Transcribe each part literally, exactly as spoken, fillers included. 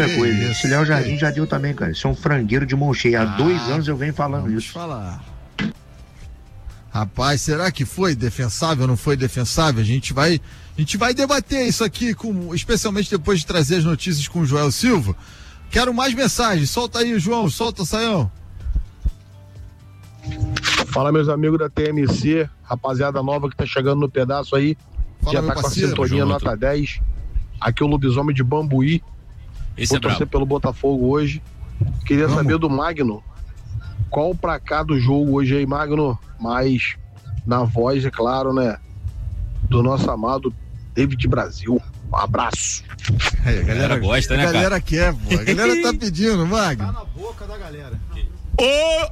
outra coisa. isso, Esse Léo Jardim que já deu também, cara. Isso é um frangueiro de mão cheia. Há Ah, dois anos eu venho falando vamos isso. falar. Rapaz, será que foi defensável ou não foi defensável? A gente vai, a gente vai debater isso aqui, com, especialmente depois de trazer as notícias com o Joel Silva. Quero mais mensagens. Solta aí, João. Solta, Saião. Fala, meus amigos da T M C, rapaziada nova que tá chegando no pedaço aí. Fala, já meu tá parceiro. com a sintonia Junto. nota dez. Aqui é o Lobisomem de Bambuí. Esse Vou é torcer brabo. pelo Botafogo hoje. Queria Vamos. saber do Magno. Qual o placar do jogo hoje aí, Magno? Mas na voz, é claro, né? Do nosso amado David Brasil. Um abraço. É, a galera gosta, né, A galera cara? quer, pô. A galera tá pedindo, Magno. Tá na boca da galera. Ô,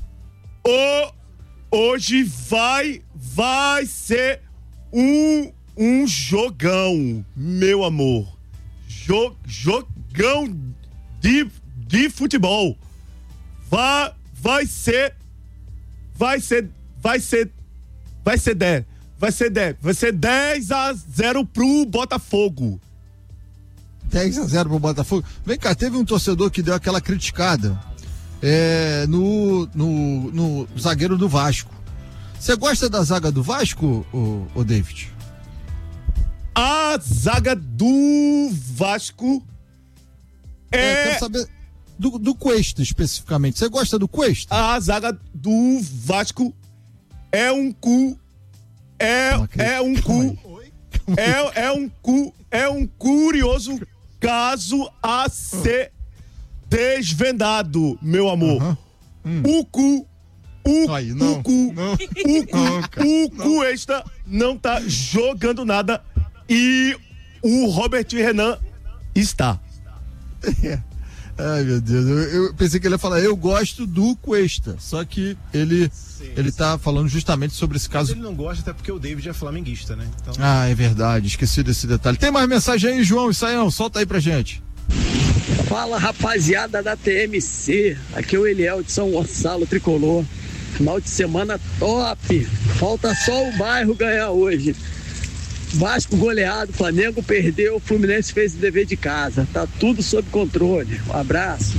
ô, hoje vai, vai ser um, um jogão, meu amor. Jo, jogão de, de futebol. Vai, vai ser, vai ser, vai ser, vai ser dez, vai ser dez, vai ser dez a zero pro Botafogo. dez a zero pro Botafogo. Vem cá, teve um torcedor que deu aquela criticada é, no, no, no zagueiro do Vasco. Você gosta da zaga do Vasco, ô, ô David? A zaga do Vasco É, é, quero saber do, do Cuesta especificamente. Você gosta do Cuesta? a zaga do Vasco é um cu, é, Calma aí, é um calma cu, é, é um cu, é um curioso caso a ser desvendado, meu amor. Aham. Hum. O cu, o, Aí, não, o cu, não, o cu, não, cara, o Cuesta não tá jogando nada e o Robert Renan está. Ai, meu Deus, eu, eu pensei que ele ia falar, eu gosto do Cuesta, só que ele, ele tá falando justamente sobre esse caso. Ele não gosta até porque o David é flamenguista, né? Então... Ah, é verdade, esqueci desse detalhe. Tem mais mensagem aí, João e Saião, solta aí pra gente. Fala, rapaziada da T M C, aqui é o Eliel de São Gonçalo, Tricolor. Final de semana top, falta só o bairro ganhar hoje. Vasco goleado, Flamengo perdeu, o Fluminense fez o dever de casa, tá tudo sob controle. Um abraço.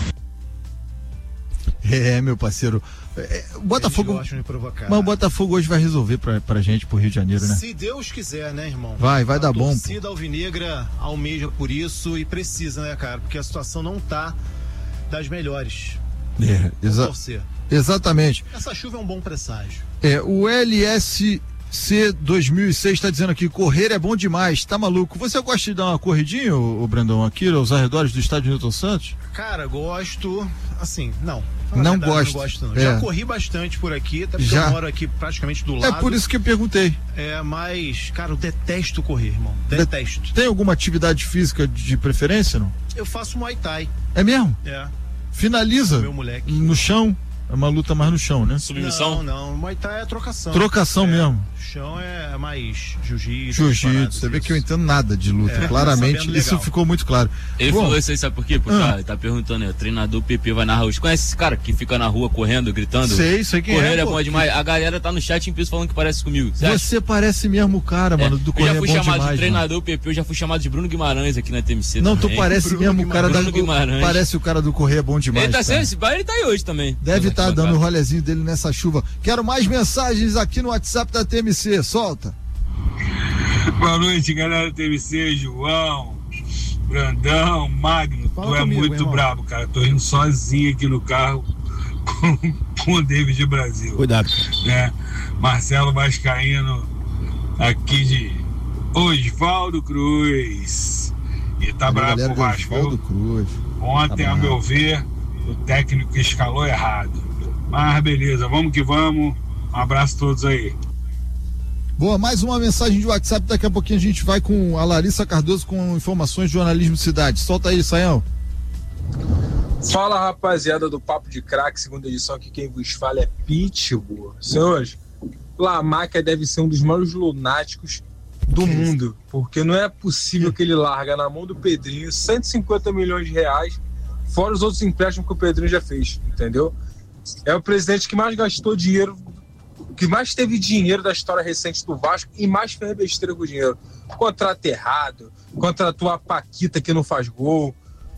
É, meu parceiro, é, o Botafogo, Eles gostam de provocar. mas o Botafogo hoje vai resolver pra, pra gente, pro Rio de Janeiro, né? Se Deus quiser, né, irmão? Vai, vai A dar bom, pô. torcida alvinegra almeja por isso e precisa, né, cara? Porque a situação não tá das melhores. É, Vamos exa- torcer. exatamente. Essa chuva é um bom presságio. É, o L S C dois mil e seis tá dizendo aqui, correr é bom demais, tá maluco? Você gosta de dar uma corridinha, ô, ô Brandão, aqui aos arredores do estádio Newton Santos? Cara, gosto, assim, não. Fala a Não verdade, gosto. Não gosto, não. É. Já corri bastante por aqui, até porque Já. eu moro aqui praticamente do É lado. por isso que eu perguntei. É, mas, cara, eu detesto correr, irmão. Detesto. Tem alguma atividade física de preferência, não? Eu faço Muay Thai. É mesmo? É. Finaliza Meu moleque. no chão, é uma luta mais no chão, né? Submissão? Não, não. Muay Thai é trocação. Trocação É, mesmo. Chão é mais jiu-jitsu. Jiu-jitsu, paradas, você vê isso. que eu entendo nada de luta, É, claramente, sabendo isso legal. ficou muito claro. Ele Bom, falou isso aí, sabe por quê? Porque Ah. tá, tá perguntando, né? O treinador P P vai narrar os. Conhece esse cara que fica na rua correndo, gritando? sei, sei quem Correndo é, é, pô. bom demais. A galera tá no chat em piso falando que parece comigo. Você acha? Você parece mesmo o cara, É, mano, do eu correr já é fui bom chamado demais, de mano. treinador P P, eu já fui chamado de Bruno Guimarães aqui na T M C. Não, tu também. parece Bruno mesmo o cara da, Bruno Guimarães. parece o cara do correr é bom demais. Ele tá cara. sendo, esse baile ele tá aí hoje também. Deve estar Tá dando o rolezinho dele nessa chuva. Quero mais mensagens aqui no WhatsApp da T M C. Solta. Boa noite, galera da T M C, João, Brandão, Magno. Fala tu é comigo, muito irmão. brabo, cara. Tô indo sozinho aqui no carro com, com o David Brasil. Cuidado. Né? Marcelo Vascaíno, aqui de Osvaldo Cruz. E tá bravo Galera com o do Vasco. Osvaldo viu? Cruz. Ontem, Tá a bravo. meu ver, o técnico escalou errado. Mas beleza, vamos que vamos. Um abraço a todos aí. Boa, mais uma mensagem de WhatsApp. Daqui a pouquinho a gente vai com a Larissa Cardoso com informações de jornalismo cidade. Solta aí, Saião. Fala, rapaziada do Papo de Crack, segunda edição aqui, quem vos fala é Pitbull. Senhores, Lamáquia deve ser um dos maiores lunáticos do mundo, porque não é possível que ele larga na mão do Pedrinho cento e cinquenta milhões de reais, fora os outros empréstimos que o Pedrinho já fez, entendeu? É o presidente que mais gastou dinheiro, que mais teve dinheiro da história recente do Vasco e mais fez besteira com o dinheiro. Contrato errado, contratou a Paquita que não faz gol,